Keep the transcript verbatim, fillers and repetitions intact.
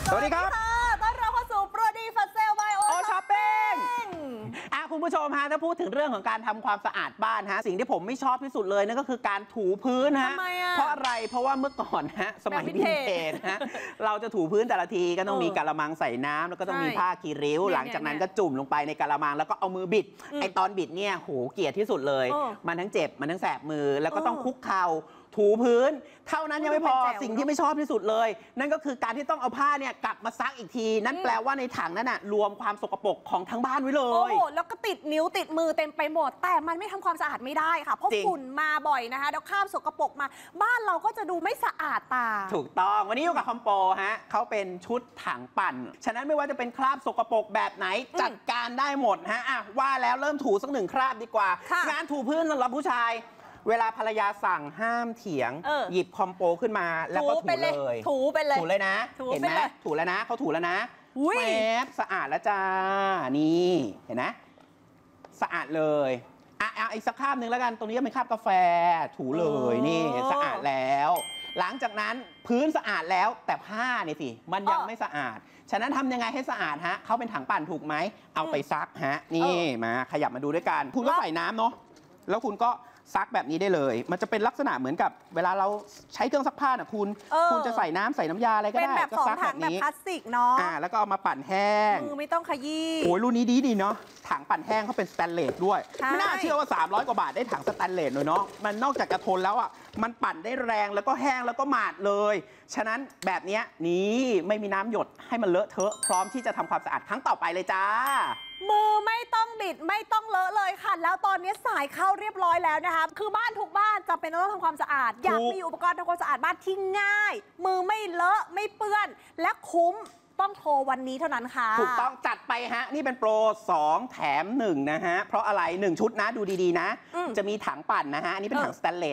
สวัสดีครับต้อนรับเข้าสู่โปรดีฟัสเซลไบโอช้อปปิ้งอ่ะคุณผู้ชมฮะถ้าพูดถึงเรื่องของการทำความสะอาดบ้านฮะสิ่งที่ผมไม่ชอบที่สุดเลยนั่นก็คือการถูพื้นฮะเพราะอะไรเพราะว่าเมื่อก่อนฮะสมัยวินเทจฮะเราจะถูพื้นแต่ละทีก็ต้องมีกะละมังใส่น้ำแล้วก็ต้องมีผ้าคีริ้วหลังจากนั้นก็จุ่มลงไปในกะละมังแล้วก็เอามือบิดไอตอนบิดเนี่ยโหเกลียดที่สุดเลยมันทั้งเจ็บมันทั้งแสบมือแล้วก็ต้องคุกเข่าถูพื้นเท่านั้นยังไม่พอสิ่งที่ไม่ชอบที่สุดเลยนั่นก็คือการที่ต้องเอาผ้าเนี่ยกลับมาซักอีกทีนั่นแปลว่าในถังนั้นน่ะรวมความสกปรกของทั้งบ้านไว้เลยโอ้โหแล้วก็ติดนิ้วติดมือเต็มไปหมดแต่มันไม่ทำความสะอาดไม่ได้ค่ะเพราะฝุ่นมาบ่อยนะคะเดี๋ยวข้ามสกปรกมาบ้านเราก็จะดูไม่สะอาดตาถูกต้องวันนี้อยู่กับคอมโปฮะเขาเป็นชุดถังปั่นฉะนั้นไม่ว่าจะเป็นคราบสกปรกแบบไหนจัดการได้หมดฮะอ่ะว่าแล้วเริ่มถูสักหนึ่งคราบดีกว่างานถูพื้นสำหรับผู้ชายเวลาภรรยาสั่งห้ามเถียงหยิบคอมโปขึ้นมาแล้วก็ถูเลยถูไปเลยถูเลยนะเห็นไหมถูแล้วนะเขาถูแล้วนะแป๊บสะอาดแล้วจ้านี่เห็นไหมสะอาดเลยอ่ะอีกสักคราบหนึ่งแล้วกันตรงนี้ก็เป็นคราบกาแฟถูเลยนี่สะอาดแล้วหลังจากนั้นพื้นสะอาดแล้วแต่ผ้านี่สิมันยังไม่สะอาดฉะนั้นทำยังไงให้สะอาดฮะเขาเป็นถังปั่นถูกไหมเอาไปซักฮะนี่มาขยับมาดูด้วยกันคุณก็ใส่น้ำเนาะแล้วคุณก็ซักแบบนี้ได้เลยมันจะเป็นลักษณะเหมือนกับเวลาเราใช้เครื่องซักผ้าน่ะคุณคุณจะใส่น้ำใส่น้ำยาอะไรก็ได้ก็ซักแบบนี้แบบพลาสติกเนาะอ่าแล้วก็เอามาปั่นแห้งมือไม่ต้องขยี้โอ้ยรุ่นนี้ดีดีเนาะถังปั่นแห้งเขาเป็นสแตนเลสด้วยไม่น่าเชื่อว่าสามร้อยกว่าบาทได้ถังสแตนเลสเลยเนาะมันนอกจากจะทนแล้วอ่ะมันปั่นได้แรงแล้วก็แห้งแล้วก็หมาดเลยฉะนั้นแบบนี้นี่ไม่มีน้ำหยดให้มันเลอะเทอะพร้อมที่จะทำความสะอาดครั้งต่อไปเลยจ้ามือไม่ต้องบิดไม่ต้องเลอะเลยค่ะแล้วตอนนี้สายเข้าเรียบร้อยแล้วนะคะคือบ้านทุกบ้านจำเป็นต้องทำความสะอาดอยากมีอุปกรณ์ทำความสะอาดบ้านที่ง่ายมือไม่เลอะไม่เปื้อนและคุ้มต้องโทรวันนี้เท่านั้นค่ะถูกต้องจัดไปฮะนี่เป็นโปรสองแถมหนึ่งนะฮะเพราะอะไรหนึ่งชุดนะดูดีๆนะจะมีถังปั่นนะฮะอันนี้เป็นถังสแตนเลส